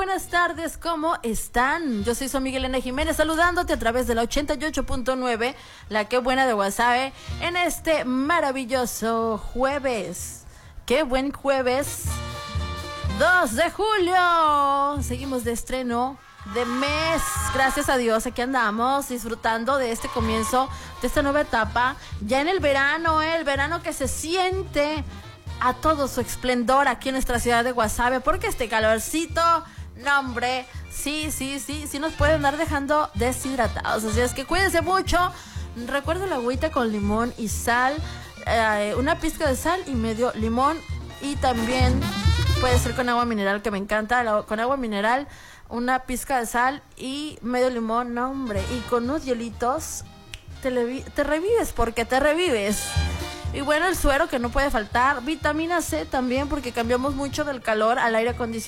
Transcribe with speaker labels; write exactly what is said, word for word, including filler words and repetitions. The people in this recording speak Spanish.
Speaker 1: buenas tardes, ¿cómo están? Yo soy su amiga Elena Jiménez, saludándote a través de la ochenta y ocho punto nueve, la que buena de Guasave, en este maravilloso jueves. ¡Qué buen jueves! dos de julio, seguimos de estreno de mes, gracias a Dios, aquí andamos disfrutando de este comienzo, de esta nueva etapa, ya en el verano, ¿eh? El verano que se siente a todo su esplendor aquí en nuestra ciudad de Guasave, porque este calorcito, no hombre, sí, sí, sí, sí nos puede andar dejando deshidratados, así es que cuídense mucho, recuerden la agüita con limón y sal, eh, una pizca de sal y medio limón, y también puede ser con agua mineral, que me encanta, con agua mineral, una pizca de sal y medio limón, no hombre, y con unos hielitos te, levi- te revives, porque te revives. Y bueno, el suero que no puede faltar, vitamina C también, porque cambiamos mucho del calor al aire acondicionado.